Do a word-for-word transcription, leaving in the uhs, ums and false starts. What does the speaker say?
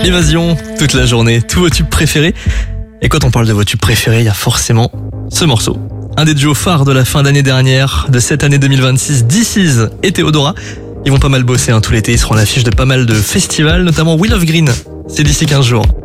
Évasion, toute la journée, tous vos tubes préférés. Et quand on parle de vos tubes préférés, il y a forcément ce morceau. Un des duos phares de la fin d'année dernière, de cette année deux mille vingt-six, This Is et Théodora. Ils vont pas mal bosser hein, tout l'été, ils seront à l'affiche de pas mal de festivals, notamment Wheel of Green. C'est d'ici quinze jours.